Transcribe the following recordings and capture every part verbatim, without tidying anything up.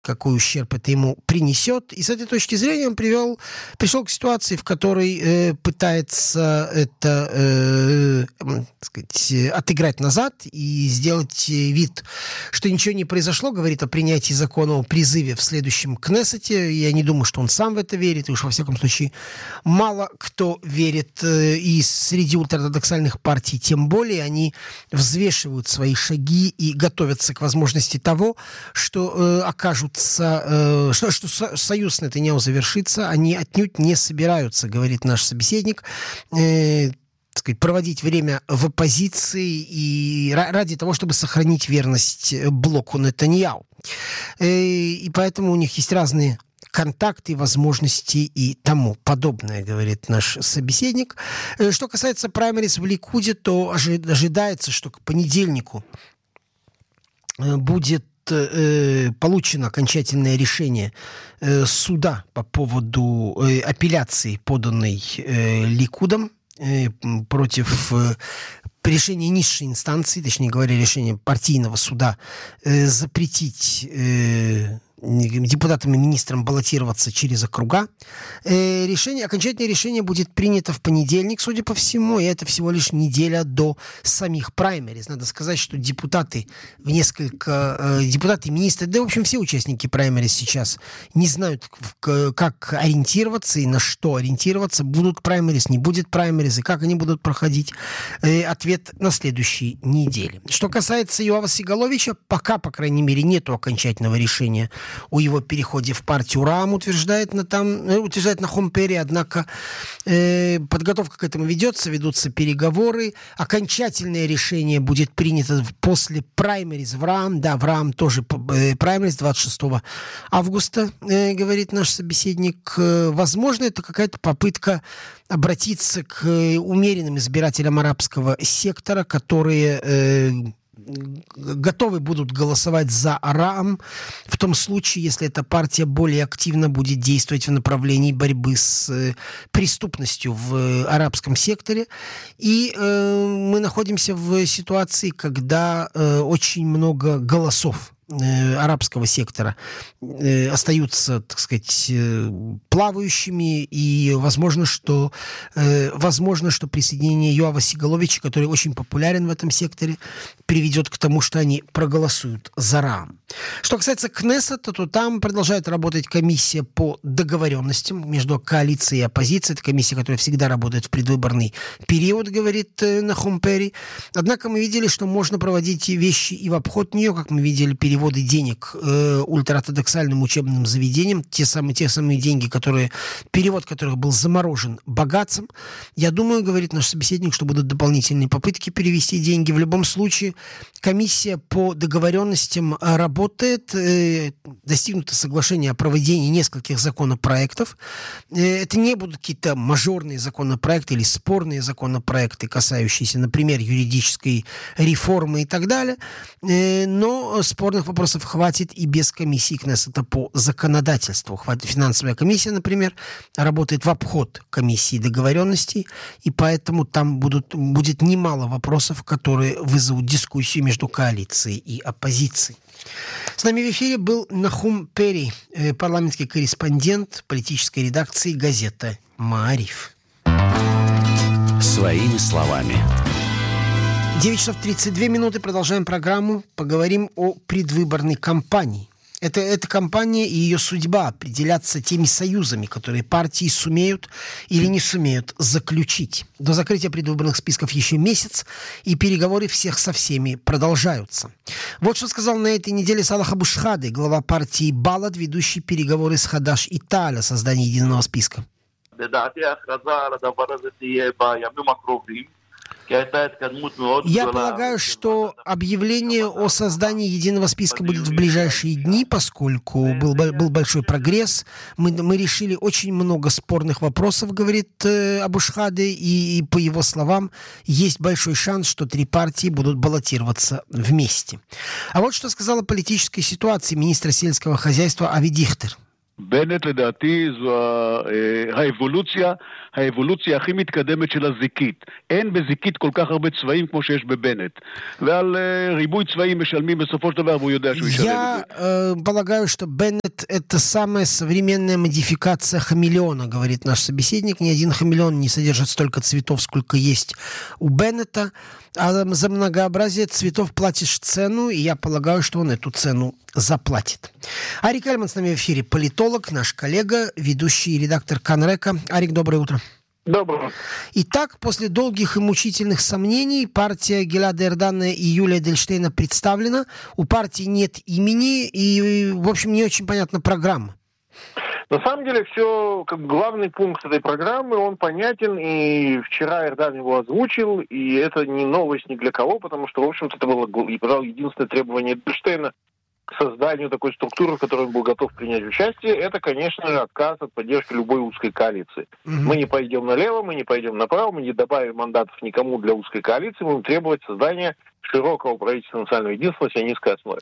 какой ущерб это ему принесет. И с этой точки зрения он привел, пришел к ситуации, в которой э, пытается это э, так сказать, отыграть назад и сделать вид, что ничего не произошло. Говорит о принятии закона о призыве в следующем Кнессете. Я не думаю, что он сам в это верит. И уж во всяком случае мало кто верит. И среди ультраортодоксальных партий тем более. Они взвешивают свои шаги и готовятся к возможности того, что э, окажут Что, что союз на Нетаньяху завершится, они отнюдь не собираются, говорит наш собеседник, э, так сказать, проводить время в оппозиции и ради того, чтобы сохранить верность блоку Нетаньяху. Э, и поэтому у них есть разные контакты, возможности и тому подобное, говорит наш собеседник. Э, что касается праймериз в Ликуде, то ожидается, что к понедельнику будет получено окончательное решение э, суда по поводу э, апелляции, поданной э, Ликудом э, против э, решения низшей инстанции, точнее говоря, решения партийного суда э, запретить э, депутатам и министрам баллотироваться через округа. Э, решение, окончательное решение будет принято в понедельник, судя по всему, и это всего лишь неделя до самих праймериз. Надо сказать, что депутаты в несколько... Э, депутаты и министры, да, в общем, все участники праймериз сейчас не знают, к, как ориентироваться и на что ориентироваться. Будут праймериз, не будет праймериз, и как они будут проходить. Э, ответ на следующей неделе. Что касается Йоава Сигаловича, пока, по крайней мере, нету окончательного решения о его переходе в партию РААМ, утверждает на, там, утверждает Нахум Пери, однако э, подготовка к этому ведется, ведутся переговоры. Окончательное решение будет принято после праймериз в РААМ. Да, в РААМ тоже э, праймериз двадцать шестого августа, э, говорит наш собеседник. Э, возможно, это какая-то попытка обратиться к э, умеренным избирателям арабского сектора, которые... Э, готовы будут голосовать за РААМ в том случае, если эта партия более активно будет действовать в направлении борьбы с э, преступностью в э, арабском секторе. И э, мы находимся в ситуации, когда э, очень много голосов э, арабского сектора э, остаются, так сказать, э, плавающими, и возможно, что э, возможно, что присоединение Йоава Сигаловича, который очень популярен в этом секторе, приведет к тому, что они проголосуют за РААМ. Что касается Кнессета, то там продолжает работать комиссия по договоренностям между коалицией и оппозицией. Это комиссия, которая всегда работает в предвыборный период, говорит э, Нахум Пери. Однако мы видели, что можно проводить вещи и в обход нее, как мы видели переводы денег э, ультраортодоксальным учебным заведениям, те самые, те самые деньги, которые, перевод которых был заморожен богатцам. Я думаю, говорит наш собеседник, что будут дополнительные попытки перевести деньги. В любом случае, комиссия по договоренностям работает, э, достигнуто соглашение о проведении нескольких законопроектов. Э, это не будут какие-то мажорные законопроекты или спорные законопроекты, касающиеся, например, юридической реформы и так далее. Э, но спорных вопросов хватит и без комиссии Кнессета по законодательству. Хватит. Финансовая комиссия, например, работает в обход комиссии договоренностей, и поэтому там будут, будет немало вопросов, которые вызовут дискуссию между коалицией и оппозицией. С нами в эфире был Нахум Пери, парламентский корреспондент политической редакции газеты «Маариф». Своими словами. девять часов тридцать две минуты. Продолжаем программу. Поговорим о предвыборной кампании. Это, эта кампания и ее судьба определятся теми союзами, которые партии сумеют или не сумеют заключить. До закрытия предвыборных списков еще месяц, и переговоры всех со всеми продолжаются. Вот что сказал на этой неделе Салах Абу Шхаде, глава партии Балад, ведущий переговоры с Хадаш и Тааль о создании единого списка. Я полагаю, что объявление о создании единого списка будет в ближайшие дни, поскольку был, был большой прогресс. Мы, мы решили очень много спорных вопросов, говорит э, Абу Шхаде, и, и по его словам есть большой шанс, что три партии будут баллотироваться вместе. А вот что сказала о политической ситуации министр сельского хозяйства Ави Дихтер. בנט לדעתי זו האבולוציה, האבולוציה הכי מתקדמת של הזיקית. אין בזיקית כל כך הרבה צבעים כמו שיש בבנט. ועל ריבוי צבעים משלמים בסופו של דבר, והוא יודע שהוא ישלם את זה. Я полагаю, что Беннет — это самая современная модификация хамелеона, говорит наш собеседник. Ни один хамелеон не содержит столько цветов, сколько есть у Беннета. А за многообразие цветов платишь цену, и я полагаю, что он эту цену заплатит. Арик Эльман с нами в эфире, политолог, наш коллега, ведущий и редактор Канрека. Арик, доброе утро. Доброго. Итак, после долгих и мучительных сомнений партия Гилада Эрдана и Юлия Эдельштейна представлена. У партии нет имени и, в общем, не очень понятна программа. На самом деле, все, как главный пункт этой программы, он понятен, и вчера Эрдан его озвучил, и это не новость ни для кого, потому что, в общем-то, это было, пожалуй, единственное требование Эдельштейна к созданию такой структуры, в которой он был готов принять участие. Это, конечно же, отказ от поддержки любой узкой коалиции. Mm-hmm. Мы не пойдем налево, мы не пойдем направо, мы не добавим мандатов никому для узкой коалиции, мы будем требовать создания широкого правительства национального единства на сионистской основе.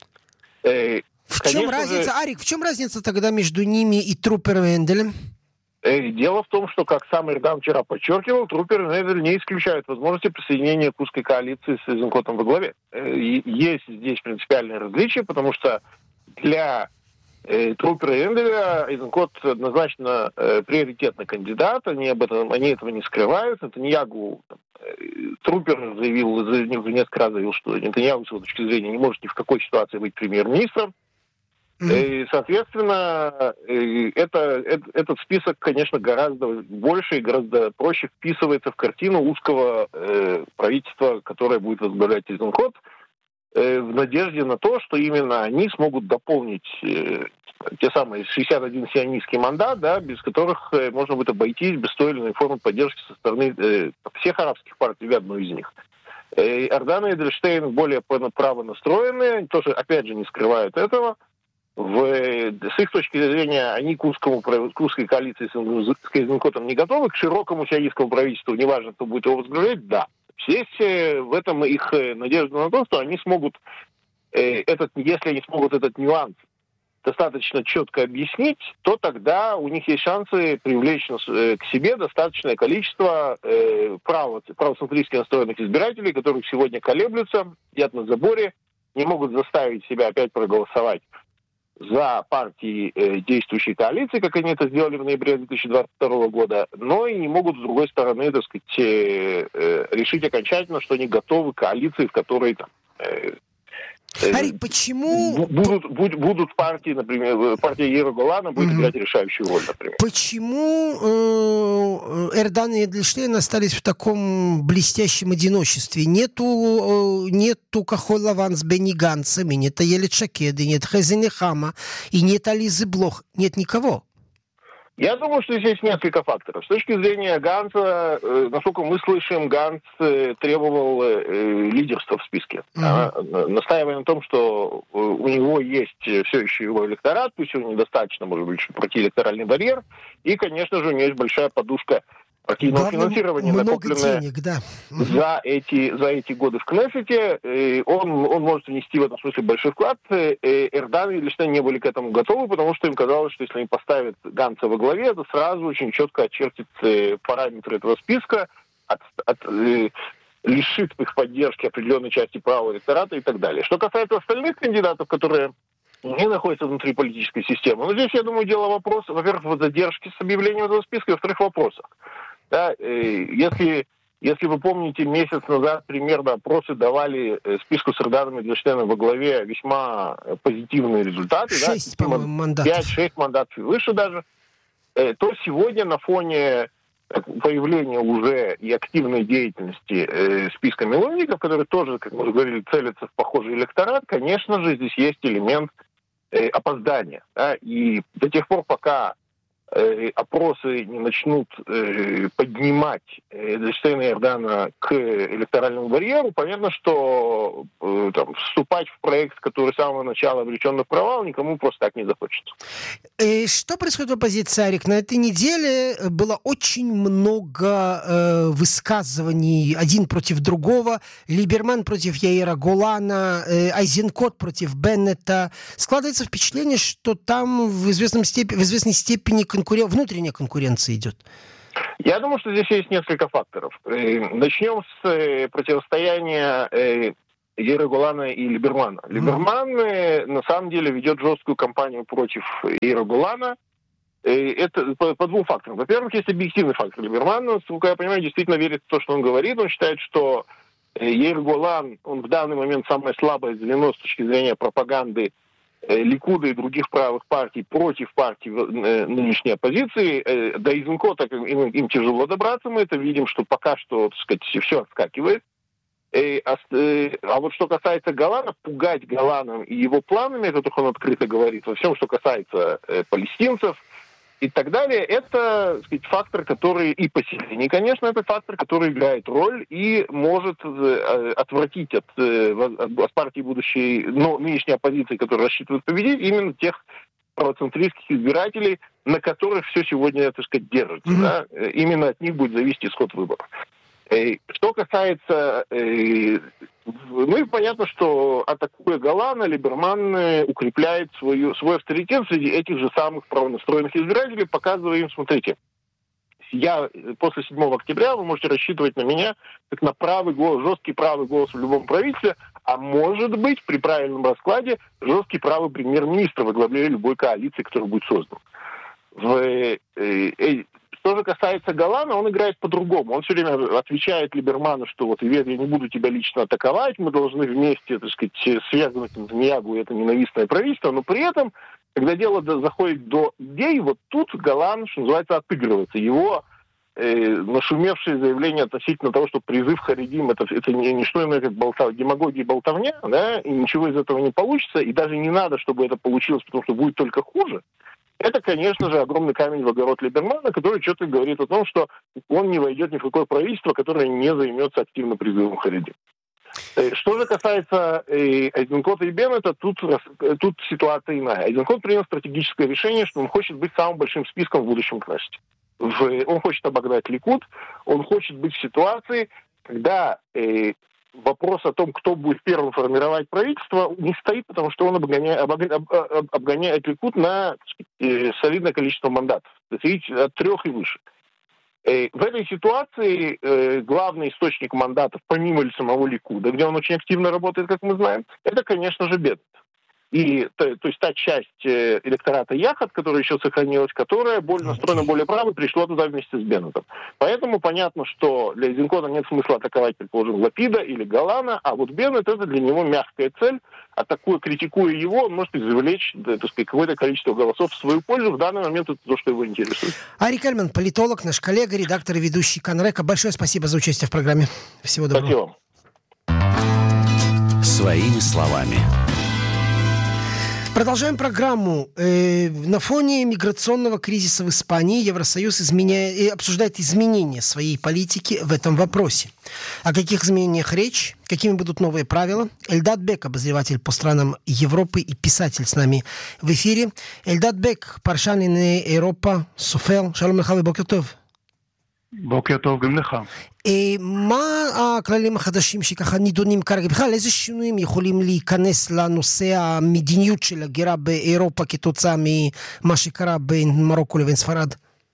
В Конечно чем разница, же... Арик, в чем разница тогда между ними и Труппером и Энделем? Дело в том, что, как сам Эрдан вчера подчеркивал, Труппер и Эндель не исключают возможности присоединения к узкой коалиции с Эйзенкотом во главе. Есть здесь принципиальные различия, потому что для э, Труппера и Энделя Эйзенкот однозначно э, приоритетный кандидат, они, об этом, они этого не скрывают. Нетаньягу, э, Труппер заявил, несколько раз заявил, что Нетаньягу, с его точки зрения, не может ни в какой ситуации быть премьер-министром. И, соответственно, это, это, этот список, конечно, гораздо больше и гораздо проще вписывается в картину узкого э, правительства, которое будет возглавлять Эйзенкот, э, в надежде на то, что именно они смогут дополнить э, те самые шестьдесят один сионистский мандат, да, без которых э, можно будет обойтись без той или иной формы поддержки со стороны э, всех арабских партий в одну из них. Э, Эрдан и Эдельштейн более право настроены, тоже, опять же, не скрывают этого. В, с их точки зрения, они к, узкому, к узкой коалиции с Эйзенкотом не готовы, к широкому сионистскому правительству, неважно, кто будет его возглавлять, да. Здесь в этом их надежда на то, что они смогут, этот, если они смогут этот нюанс достаточно четко объяснить, то тогда у них есть шансы привлечь к себе достаточное количество право, правоцентристски настроенных избирателей, которые сегодня колеблются, сидят на заборе, не могут заставить себя опять проголосовать за партии э, действующей коалиции, как они это сделали в ноябре две тысячи двадцать второго года, но и не могут, с другой стороны, так сказать, э, э, решить окончательно, что они готовы к коалиции, в которой там, э, Арик, почему... Будут, будут, будут партии, например, партия Яира Голана будет mm-hmm. играть решающую роль, например. Почему э, Эрдан и Эдельштейн остались в таком блестящем одиночестве? Нету, э, нету Кахоль Лаван с Бенни Ганцем, и нет Аелет Шакед, и нет Хезени Хама, и нет Ализы Блох, нет никого. Я думаю, что здесь есть несколько факторов. С точки зрения Ганца, э, насколько мы слышим, Ганц э, требовал э, лидерства в списке. Mm-hmm. А, настаивая на том, что э, у него есть все еще его электорат, пусть его недостаточно, может быть, чтобы пройти электоральный барьер, и, конечно же, у него есть большая подушка партийного Главное, финансирования, накопленное денег, да. за, эти, за эти годы в Кнессете. Он, он может внести в этом смысле большой вклад. Эрдан и Эдельштейн не были к этому готовы, потому что им казалось, что если они поставят Ганца во главе, это сразу очень четко очертит параметры этого списка, от, от, лишит их поддержки определенной части правого электората и так далее. Что касается остальных кандидатов, которые не находятся внутри политической системы, но здесь, я думаю, дело вопроса, во-первых, в задержке с объявлением этого списка, и, во-вторых, в вопросах. Да, если, если вы помните, месяц назад примерно опросы давали списку с Эрданом и Эдельштейном во главе весьма позитивные результаты. Шесть, да, по-моему, мандатов. Пять-шесть мандатов и выше даже. То сегодня на фоне появления уже и активной деятельности списка миллионников, которые тоже, как мы уже говорили, целятся в похожий электорат, конечно же, здесь есть элемент опоздания. Да, и до тех пор, пока э, опросы не начнут э, поднимать э, Эдельштейна и Эрдана к электоральному барьеру, понятно, что э, там, вступать в проект, который с самого начала обречен в провал, никому просто так не захочется. И что происходит в оппозиции, Арик? На этой неделе было очень много э, высказываний один против другого. Либерман против Яира Голана, э, Айзенкот против Беннета. Складывается впечатление, что там в, известном степени, в известной степени конкурен... внутренняя конкуренция идет. Я думаю, что здесь есть несколько факторов. Начнем с противостояния Яира Голана и Либермана. Mm-hmm. Либерман на самом деле ведет жесткую кампанию против Яира Голана. Это по, по двум факторам. Во-первых, есть объективный фактор. Либерман, насколько я понимаю, действительно верит в то, что он говорит. Он считает, что Яир Голан, он в данный момент самое слабое звено с точки зрения пропаганды Ликуда и других правых партий против партии нынешней оппозиции. До Айзенкота им, им тяжело добраться, мы это видим, что пока что, так сказать, все отскакивает. А, а вот что касается Голана, пугать Голаном и его планами, о которых он открыто говорит, во всем, что касается палестинцев и так далее, это, так сказать, фактор, который и поселение, конечно, это фактор, который играет роль и может отвратить от, от партии будущей, но нынешней оппозиции, которая рассчитывает победить, именно тех правоцентристских избирателей, на которых все сегодня, так сказать, держится. Mm-hmm. Да? Именно от них будет зависеть исход выборов. Что касается... Ну и понятно, что атакуя Голана, Либерман укрепляет свою, свой авторитет среди этих же самых правонастроенных избирателей, показывая им, смотрите, я после седьмого октября вы можете рассчитывать на меня как на правый голос, жесткий правый голос в любом правительстве, а может быть, при правильном раскладе, жесткий правый премьер-министр во главе любой коалиции, которая будет создана. В, э, э, Что же касается Голана, он играет по-другому. Он все время отвечает Либерману, что вот, Ивет, я не буду тебя лично атаковать, мы должны вместе, так сказать, свергнуть Нетаньягу и это ненавистное правительство, но при этом, когда дело заходит до идей, вот тут Голан, что называется, отыгрывается. Его э, нашумевшие заявления относительно того, что призыв харидим, это, это не, не что иное, как болтав, демагогия и болтовня, да, и ничего из этого не получится, и даже не надо, чтобы это получилось, потому что будет только хуже. Это, конечно же, огромный камень в огород Либермана, который четко говорит о том, что он не войдет ни в какое правительство, которое не займется активно призывом харидим. Что же касается Айзенкота и Беннета, тут, тут ситуация иная. Айзенкот принял стратегическое решение, что он хочет быть самым большим списком в будущем Кнессете. Он хочет обогнать Ликуд, он хочет быть в ситуации, когда... Вопрос о том, кто будет первым формировать правительство, не стоит, потому что он обгоняет, обгоняет, обгоняет Ликуд на э, солидное количество мандатов, от трех и выше. Э, в этой ситуации э, главный источник мандатов, помимо самого Ликуда, где он очень активно работает, как мы знаем, это, конечно же, Беннет. И, то, то есть та часть э, электората Яхат, которая еще сохранилась, которая более настроена более правой, пришла туда вместе с Беннетом. Поэтому понятно, что для Айзенкота нет смысла атаковать, предположим, Лапида или Голана, а вот Беннет — это для него мягкая цель. Атакуя, критикуя его, он может извлечь, да, так сказать, какое-то количество голосов в свою пользу. В данный момент это то, что его интересует. Арик Альман, политолог, наш коллега, редактор и ведущий Канрека. Большое спасибо за участие в программе. Всего доброго. Спасибо. Своими словами. Продолжаем программу. Э, на фоне миграционного кризиса в Испании Евросоюз изменя... обсуждает изменения своей политики в этом вопросе. О каких изменениях речь? Какими будут новые правила? Эльдад Бек, обозреватель по странам Европы и писатель, с нами в эфире. Эльдад Бек, паршан לענייני אירופה, סופר. שלום לך ובוקר טוב. בוקר טוב גם לך. מה הכללים החדשים שככה נידונים כרגע? בכלל, איזה שינויים יכולים להיכנס לנושא המדיניות של הגירה באירופה כתוצאה ממה שקרה בין מרוקו לבין ספרד?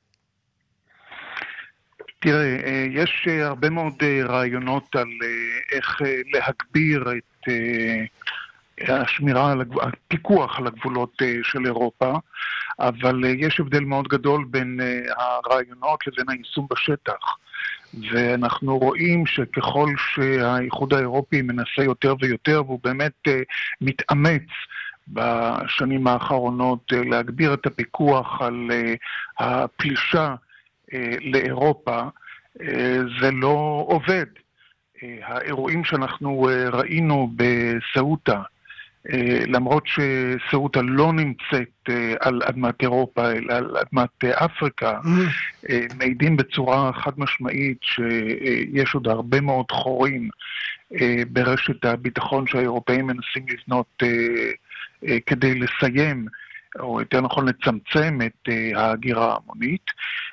תראה, יש הרבה מאוד רעיונות על איך להגביר את השמירה, הפיקוח על הגבולות של אירופה, אבל יש הבדל מאוד גדול בין הרעיונות לבין היישום בשטח. ואנחנו רואים שככל שהאיחוד האירופי מנסה יותר ויותר, והוא באמת מתאמץ בשנים האחרונות להגביר את הפיקוח על הפלישה לאירופה, זה לא עובד. האירועים שאנחנו ראינו בסעוטה, למרות שסעוטה לא נמצאת על אדמת אירופה, אלא על אדמת אפריקה, מעידים בצורה חד משמעית שיש עוד הרבה מאוד חורים ברשת הביטחון שהאירופאים מנסים לבנות כדי לסיים, או יותר נכון לצמצם את ההגירה ההמונית.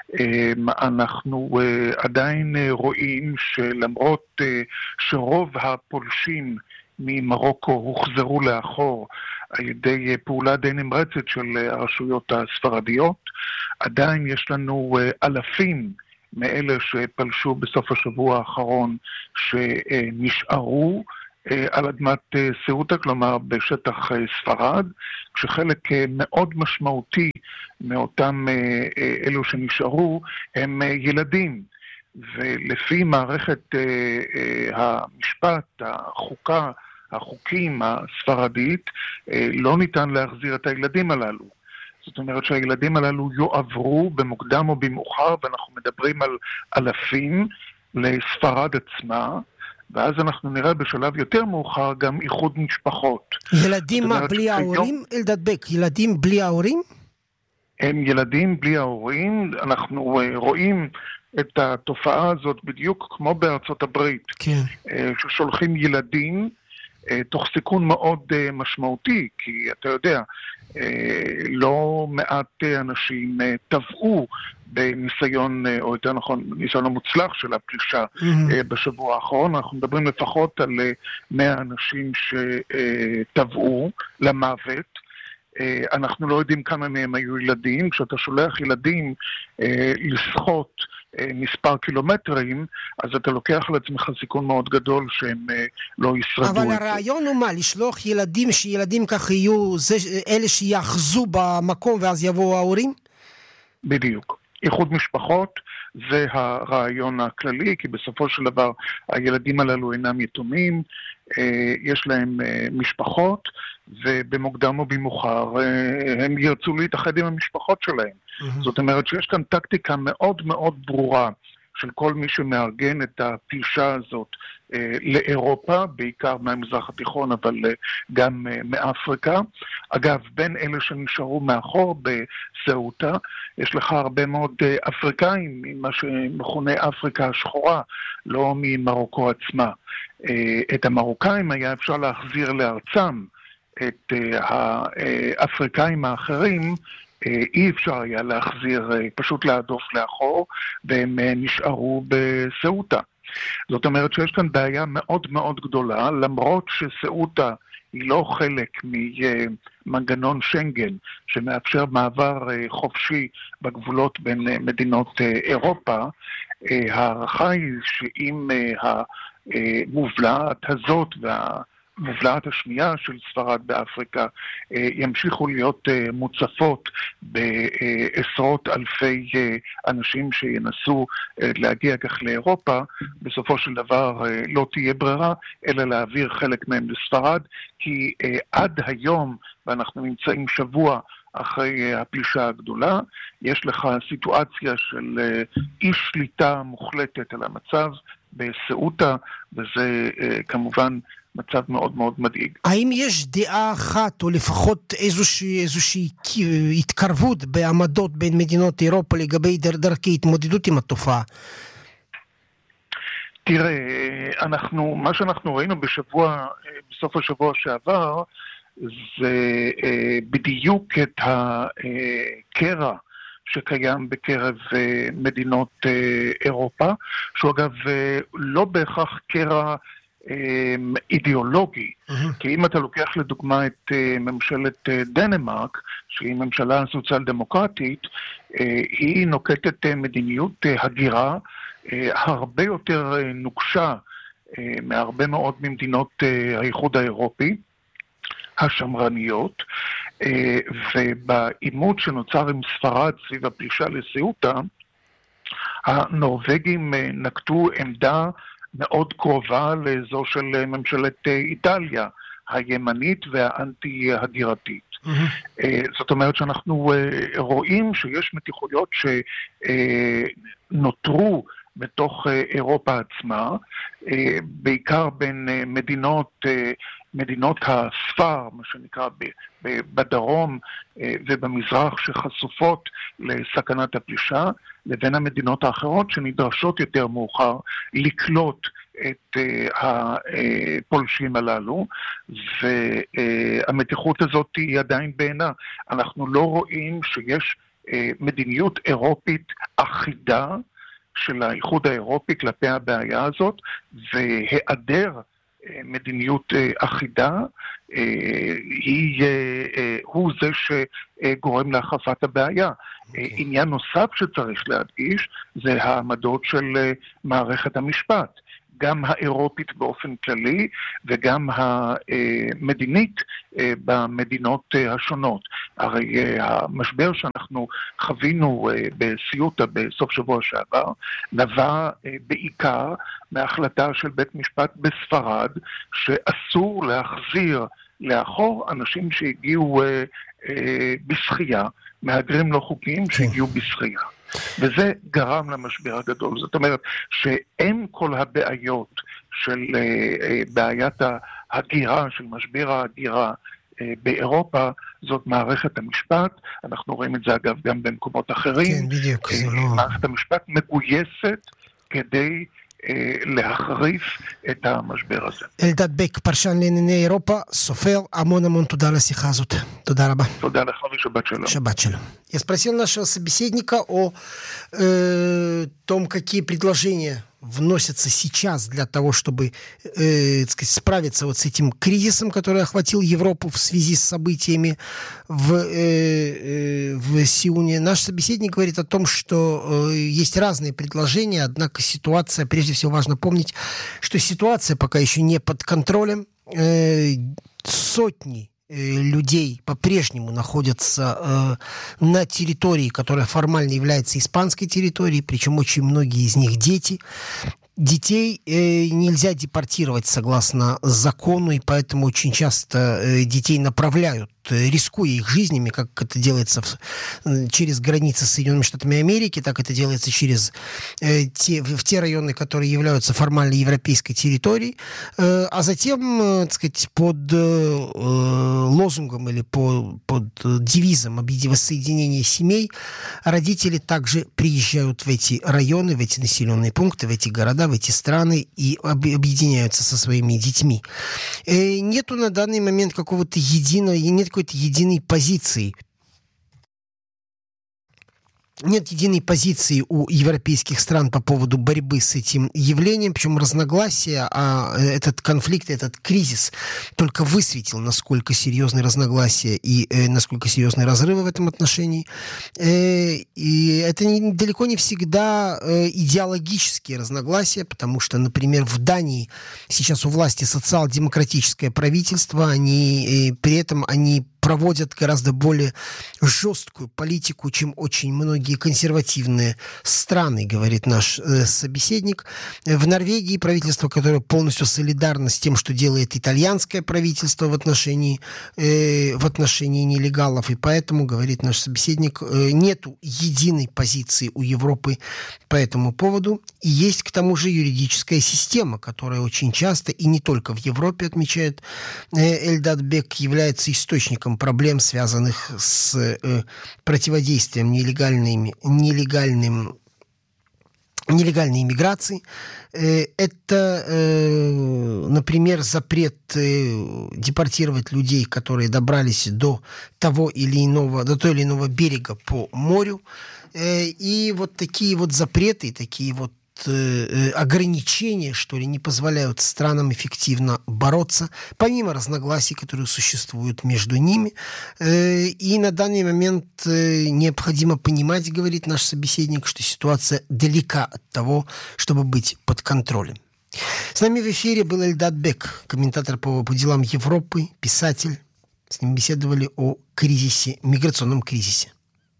אנחנו עדיין רואים שלמרות שרוב הפולשים ממרוקו הוחזרו לאחור על ידי פעולה די נמרצת של הרשויות הספרדיות, עדיין יש לנו אלפים מאלה שפלשו בסוף השבוע האחרון שנשארו על אדמת סעוטה, כלומר בשטח ספרד, כשחלק מאוד משמעותי מאותם אלו שנשארו הם ילדים. ולפי מערכת המשפט, החוקה, החוקים הספרדית, לא ניתן להחזיר את הילדים הללו. זאת אומרת שהילדים הללו יועברו במוקדם או במאוחר, ואנחנו מדברים על אלפים לספרד עצמה, ואז אנחנו נראה בשלב יותר מאוחר גם איחוד משפחות. ילדים מה, בלי ההורים? אלדד בק, ילדים בלי ההורים? הם ילדים בלי ההורים. אנחנו רואים את התופעה הזאת בדיוק כמו בארצות הברית, כן. ששולחים ילדים תוך סיכון מאוד משמעותי, כי אתה יודע, לא מעט אנשים טבעו בניסיון, או יותר נכון, ניסיון המוצלח של הפלישה mm-hmm. בשבוע האחרון. אנחנו מדברים לפחות על מאה אנשים שטבעו למוות. אנחנו לא יודעים כמה מהם היו ילדים. כשאתה שולח ילדים לשחות מספר קילומטרים, אז אתה לוקח על עצמך סיכון מאוד גדול שהם לא ישרדו. אבל הרעיון הוא מה? לשלוח ילדים, שילדים כך יהיו זה, אלה שיאחזו במקום ואז יבואו ההורים? בדיוק. איחוד משפחות זה הרעיון הכללי, כי בסופו של דבר הילדים הללו אינם יתומים, יש להם משפחות, ובמוקדם או במאוחר הם ירצו להתאחד עם המשפחות שלהם. Mm-hmm. זאת אומרת שיש כאן טקטיקה מאוד מאוד ברורה של כל מי שמארגן את הפלישה הזאת אה, לאירופה, בעיקר מהמזרח התיכון, אבל אה, גם אה, מאפריקה. אגב, בין אלה שנשארו מאחור בסעוטה, יש לך הרבה מאוד אה, אפריקאים, ממה שמכונה אפריקה השחורה, לא ממרוקו עצמה. אה, את המרוקאים היה אפשר להחזיר לארצם, את אה, האפריקאים האחרים, אי אפשר היה להחזיר, פשוט להדוף לאחור, והם נשארו בסעוטה. זאת אומרת שיש כאן בעיה מאוד מאוד גדולה, למרות שסעוטה היא לא חלק ממנגנון שנגן, שמאפשר מעבר חופשי בגבולות בין מדינות אירופה. הערכה היא שאם המובלעת הזאת וה... מובלעת השנייה של ספרד באפריקה ימשיכו להיות מוצפות בעשרות אלפי אנשים שינסו להגיע כך לאירופה, בסופו של דבר לא תהיה ברירה אלא להעביר חלק מהם לספרד, כי עד היום, ואנחנו נמצאים שבוע אחרי הפלישה הגדולה, יש לך סיטואציה של אי שליטה מוחלטת על המצב בסעוטה, וזה כמובן מצב מאוד מאוד מדאיג. האם יש דעה אחת, או לפחות איזושהי, איזושהי התקרבות בעמדות בין מדינות אירופה לגבי דרכי התמודדות עם התופעה? תראה, אנחנו, מה שאנחנו ראינו בשבוע, בסוף השבוע שעבר, זה בדיוק את הקרע שקיים בקרב מדינות אירופה, שהוא אגב לא בהכרח קרע אידיאולוגי, mm-hmm. כי אם אתה לוקח לדוגמה את ממשלת דנמרק, שהיא ממשלה סוציאל דמוקרטית, היא נוקטת מדיניות הגירה הרבה יותר נוקשה מהרבה מאוד ממדינות האיחוד האירופי השמרניות, ובעימות שנוצר עם ספרד סביב הפלישה לסעוטה, הנורווגים נקטו עמדה מאוד קרובה לאזור של ממשלת איטליה, הימנית והאנטי-הגירתית. Mm-hmm. זאת אומרת שאנחנו רואים שיש מתיחויות שנותרו בתוך אירופה עצמה, בעיקר בין מדינות, מדינות הספר, מה שנקרא בדרום ובמזרח שחשופות לסכנת הפלישה, לבין המדינות האחרות שנדרשות יותר מאוחר לקלוט את הפולשים הללו, והמתיחות הזאת היא עדיין בעינה. אנחנו לא רואים שיש מדיניות אירופית אחידה של האיחוד האירופי כלפי הבעיה הזאת, והיעדר מדיניות אחידה היא, הוא זה שגורם להחרפת הבעיה. Okay. עניין נוסף שצריך להדגיש זה העמדות של מערכת המשפט, גם האירופית באופן כללי וגם המדינית במדינות השונות. הרי המשבר שאנחנו חווינו בסיוטה בסוף שבוע שעבר נבע בעיקר מהחלטה של בית משפט בספרד שאסור להחזיר לאחור אנשים שהגיעו בשחייה, מהגרים לא חוקיים שהגיעו בשחייה. וזה גרם למשבר הגדול. זאת אומרת שאין כל הבעיות של בעיית ההגירה, של משבר ההגירה באירופה, זאת מערכת המשפט. אנחנו רואים את זה אגב גם במקומות אחרים. כן, בדיוק. מערכת המשפט מגויסת כדי להחריף את המשבר הזה. אלדד בק, פרשן לענייני אירופה, סופר, המון המון תודה על השיחה הזאת. туда רבה. תודה לך ושבת שלום. Шаббат шалом. Я спросил нашего собеседника о э, том, какие предложения вносятся сейчас для того, чтобы э, так сказать, справиться вот с этим кризисом, который охватил Европу в связи с событиями в, э, э, в Сионе. Наш собеседник говорит о том, что э, есть разные предложения, однако ситуация, прежде всего важно помнить, что ситуация пока еще не под контролем. Э, сотни людей по-прежнему находятся э, на территории, которая формально является испанской территорией, причем очень многие из них дети. Детей э, нельзя депортировать согласно закону, и поэтому очень часто э, детей направляют, э, рискуя их жизнями, как это делается в, э, через границы с Соединенными Штатами Америки, так это делается через э, те, в, в те районы, которые являются формально европейской территорией, э, а затем, э, так сказать, под э, лозунгом или по, под девизом воссоединения семей родители также приезжают в эти районы, в эти населенные пункты, в эти города, в эти страны и объединяются со своими детьми. Э, нету на данный момент какого-то единого, нет какой-то единой позиции. Нет единой позиции у европейских стран по поводу борьбы с этим явлением, причем разногласия, а этот конфликт, этот кризис только высветил, насколько серьезны разногласия и э, насколько серьезны разрывы в этом отношении. Э, и это не, далеко не всегда э, идеологические разногласия, потому что, например, в Дании сейчас у власти социал-демократическое правительство, они, э, при этом они проводят гораздо более жесткую политику, чем очень многие консервативные страны, говорит наш э, собеседник. В Норвегии правительство, которое полностью солидарно с тем, что делает итальянское правительство в отношении, э, в отношении нелегалов, и поэтому, говорит наш собеседник, э, нету единой позиции у Европы по этому поводу. И есть к тому же юридическая система, которая очень часто, и не только в Европе, отмечает э, Эльдад Бек, является источником проблем, связанных с э, противодействием нелегальными, нелегальным, нелегальной иммиграции. Э, это, э, например, запрет э, депортировать людей, которые добрались до того или иного, до того или иного берега по морю. Э, и вот такие вот запреты, такие вот ограничения, что ли, не позволяют странам эффективно бороться, помимо разногласий, которые существуют между ними. И на данный момент необходимо понимать, говорит наш собеседник, что ситуация далека от того, чтобы быть под контролем. С нами в эфире был Эльдад Бек, комментатор по, по делам Европы, писатель. С ним беседовали о кризисе, миграционном кризисе.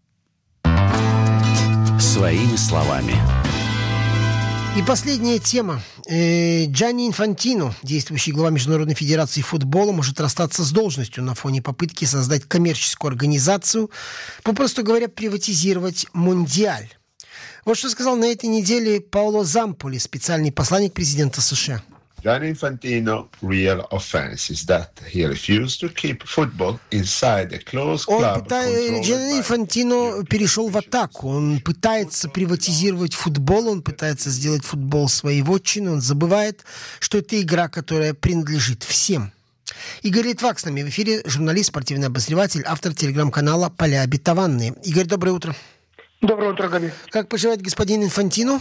Своими словами. И последняя тема. Джанни Инфантино, действующий глава Международной Федерации футбола, может расстаться с должностью на фоне попытки создать коммерческую организацию, попросту говоря, приватизировать Мондиаль. Вот что сказал на этой неделе Паоло Замполи, специальный посланник президента США. Gianni Infantino real offense is that he refused to keep football inside a closed club. Gianni Infantino перешел в атаку. Он пытается приватизировать футбол, он пытается сделать футбол своей вотчиной, он забывает, что это игра, которая принадлежит всем. Игорь Литвак с нами в эфире, журналист, спортивный обозреватель, автор телеграм-канала «Поля обетованные». Игорь, доброе утро. Доброе утро, Габи. Как поживает господин Инфантино?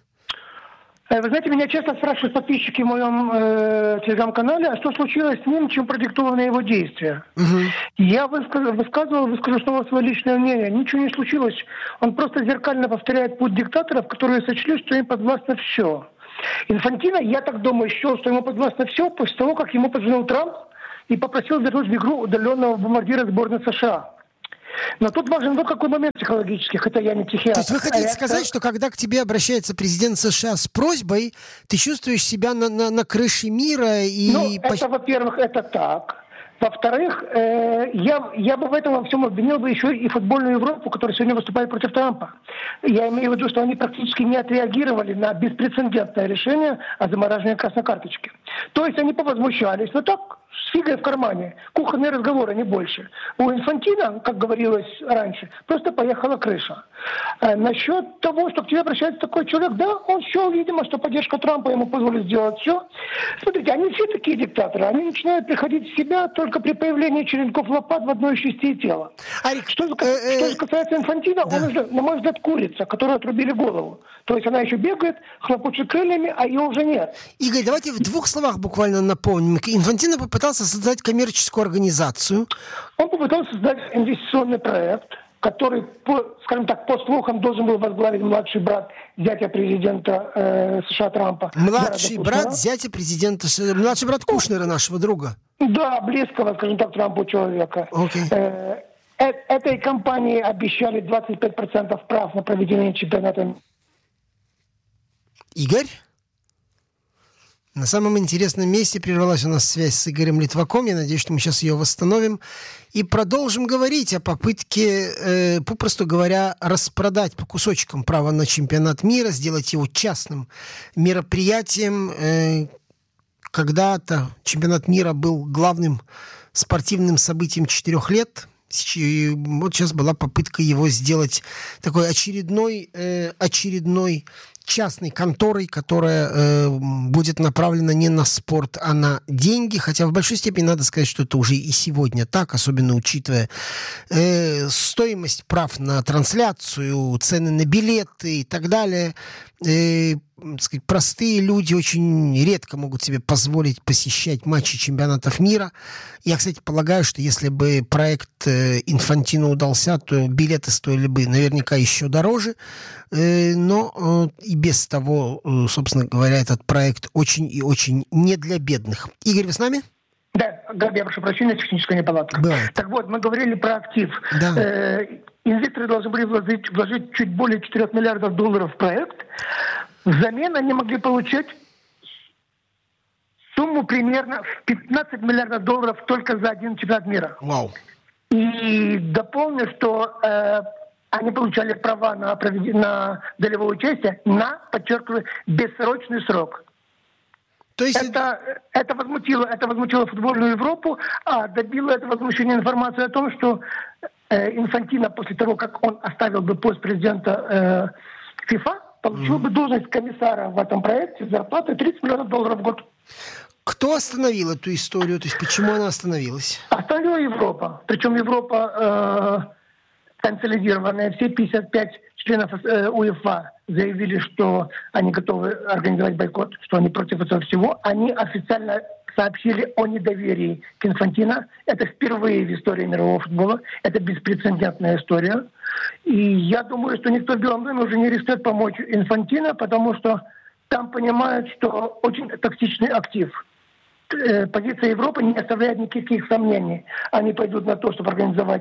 Вы знаете, меня часто спрашивают подписчики в моем э, телеграм-канале, а что случилось с ним, чем продиктованы его действия. Угу. Я высказ, высказывал, выскажу снова свое личное мнение. Ничего не случилось. Он просто зеркально повторяет путь диктаторов, которые сочли, что им подвластно все. Инфантино, я так думаю, счел, что ему подвластно все после того, как ему позвонил Трамп и попросил вернуть в игру удаленного бомбардира сборной США. Но тут важен вот какой момент психологический, хотя я не психиатр. То есть вы хотите а сказать, это... что когда к тебе обращается президент США с просьбой, ты чувствуешь себя на, на, на крыше мира и... Ну, это, во-первых, это так. Во-вторых, э, я, я бы в этом во всем обвинил бы еще и футбольную Европу, которая сегодня выступает против Трампа. Я имею в виду, что они практически не отреагировали на беспрецедентное решение о замораживании красной карточки. То есть они повозмущались, но так, с фигой в кармане. Кухонные разговоры, не больше. У Инфантино, как говорилось раньше, просто поехала крыша. А насчет того, что к тебе обращается такой человек, да, он счел, видимо, что поддержка Трампа ему позволит сделать все. Смотрите, они все такие диктаторы. Они начинают приходить в себя только при появлении черенков лопат в одной из частей тела. Арик, что, же, э, э, что же касается Инфантино, да. он уже, на мой взгляд, курица, которой отрубили голову. То есть она еще бегает, хлопочет крыльями, а ее уже нет. Игорь, давайте в двух словах буквально напомним. Инфантино попытался создать коммерческую организацию. Он попытался создать инвестиционный проект, который, по, скажем так, по слухам должен был возглавить младший брат зятя президента э, США Трампа. Младший брат зятя президента, младший брат Кушнера, нашего друга. Да, близкого, скажем так, Трампу человека. Okay. Э, э, этой компании обещали двадцать пять процентов прав на проведение чемпионата. Игорь? На самом интересном месте прервалась у нас связь с Игорем Литваком. Я надеюсь, что мы сейчас ее восстановим. И продолжим говорить о попытке, э, попросту говоря, распродать по кусочкам право на чемпионат мира, сделать его частным мероприятием. Э, когда-то чемпионат мира был главным спортивным событием четырех лет. И вот сейчас была попытка его сделать такой очередной, э, очередной частной конторой, которая э, будет направлена не на спорт, а на деньги. Хотя в большой степени надо сказать, что это уже и сегодня так, особенно учитывая э, стоимость прав на трансляцию, цены на билеты и так далее. Э, сказать, простые люди очень редко могут себе позволить посещать матчи чемпионатов мира. Я, кстати, полагаю, что если бы проект э, Инфантино удался, то билеты стоили бы наверняка еще дороже. Э, но э, и без того, э, собственно говоря, этот проект очень и очень не для бедных. Игорь, вы с нами? Да, Габи, я прошу прощения, техническая неполадка. Бывает. Так вот, мы говорили про актив. Да. Э, инвесторы должны были вложить, вложить чуть более четырех миллиардов долларов в проект. Взамен они могли получать сумму примерно в пятнадцать миллиардов долларов только за один чемпионат мира. Вау. И дополню, что э, они получали права на, провед... на долевое участие на, подчеркиваю, бессрочный срок. То есть... это, это, возмутило, это возмутило футбольную Европу, а добило это возмущение информацию о том, что э, Инфантино после того, как он оставил бы пост президента э, ФИФА, получил mm. бы должность комиссара в этом проекте с зарплатой тридцать миллионов долларов в год. Кто остановил эту историю? То есть почему она остановилась? Остановила Европа. Причем Европа э, консолидированная. Все пятьдесят пять членов э, УЕФА заявили, что они готовы организовать бойкот, что они против этого всего. Они официально сообщили о недоверии к Инфантино. Это впервые в истории мирового футбола. Это беспрецедентная история. И я думаю, что никто в Белом доме уже не рискует помочь Инфантино, потому что там понимают, что очень токсичный актив. Позиция Европы не оставляет никаких сомнений. Они пойдут на то, чтобы организовать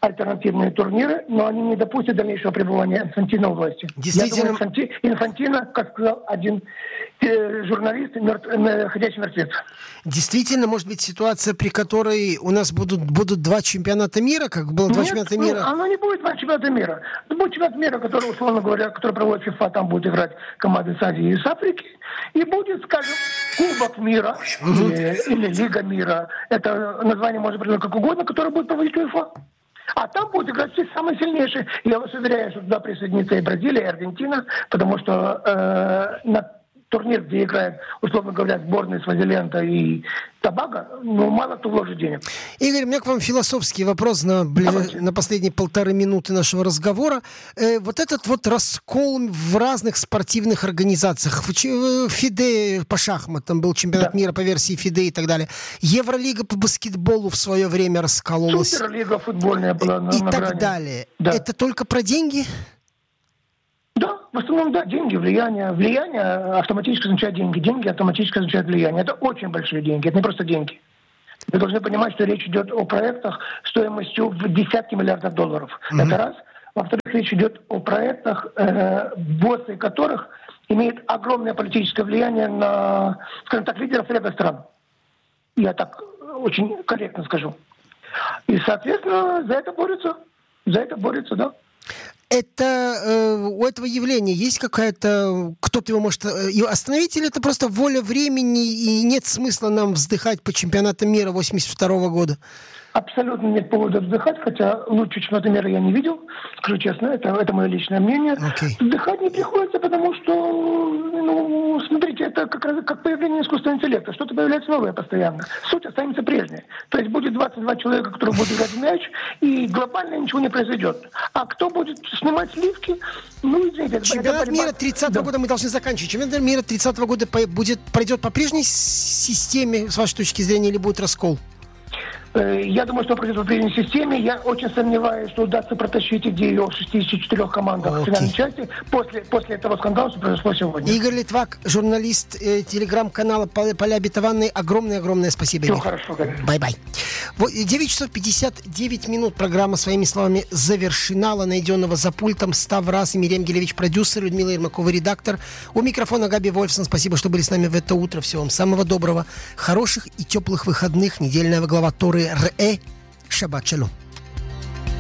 альтернативные турниры, но они не допустят дальнейшего пребывания Инфантино у власти. Действительно. Я думаю, Инфанти... Инфантино, как сказал один э, журналист, мертв... ходячий мертвец. Действительно, может быть ситуация, при которой у нас будут, будут два чемпионата мира, как было два Нет, чемпионата ну, мира? оно не будет два чемпионата мира. Это будет чемпионат мира, который, условно говоря, который проводит ФИФА, там будут играть команды с Азии и с Африки. И будет, скажем, Кубок мира или, или Лига мира. Это название можно придумать как угодно, который будет проводить УЕФА. А там будут играть все самые сильнейшие. Я вас уверяю, что туда присоединится и Бразилия, и Аргентина, потому что э, на турнир, где играет, условно говоря, сборные Свазиленда и Тобаго, ну, мало кто вложит денег. Игорь, у меня к вам философский вопрос на, ближ... на последние полторы минуты нашего разговора. Э, вот этот вот раскол в разных спортивных организациях. ФИДЕ по шахматам был чемпионат да. мира по версии ФИДЕ и так далее. Евролига по баскетболу в свое время раскололась. Суперлига футбольная была на, и на так грани. далее. Да. Это только про деньги? Да, в основном, да, деньги, влияние. Влияние автоматически означает деньги. Деньги автоматически означают влияние. Это очень большие деньги, это не просто деньги. Вы должны понимать, что речь идет о проектах стоимостью в десятки миллиардов долларов. Mm-hmm. Это раз. Во-вторых, речь идет о проектах, э, боссы которых имеют огромное политическое влияние на, скажем так, лидеров ряда стран. Я так очень корректно скажу. И, соответственно, за это борются. За это борются, да. Это э, у этого явления есть какая-то... Кто-то его может э, остановить, или это просто воля времени, и нет смысла нам вздыхать по чемпионату мира восемьдесят второго года? Абсолютно нет повода вздыхать, хотя лучше чемпионата мира я не видел, скажу честно, это, это мое личное мнение. Okay. Вздыхать не приходится, потому что, ну, смотрите, это как раз как появление искусственного интеллекта, что-то появляется новое постоянно. Суть останется прежней. То есть будет двадцать два человека, которые будут играть в мяч, и глобально ничего не произойдет. А кто будет снимать сливки? Ну, извините. Чемпионат это мира тридцатого да. года мы должны заканчивать. Чемпионат мира тридцатого года будет, пройдет по прежней системе, с вашей точки зрения, или будет раскол? Я думаю, что пройдет в прежней системе. Я очень сомневаюсь, что удастся протащить идею в шестидесяти четырёх командах okay. в финальной части после, после этого скандала, что произошло сегодня. Игорь Литвак, журналист э, телеграм-канала «Поля обетованные». Огромное-огромное спасибо, Все Игорь. хорошо, Игорь. Бай-бай. девять часов пятьдесят девять минут. Программа «Своими словами» завершена. Найденного за пультом Ставрас и Мирем Гелевич, продюсер, Людмила Ермакова, редактор. У микрофона Габи Вольфсон. Спасибо, что были с нами в это утро. Всего вам самого доброго. Хороших и теплых выходных. Недельная глава Торы Ре. Шаббат шалом.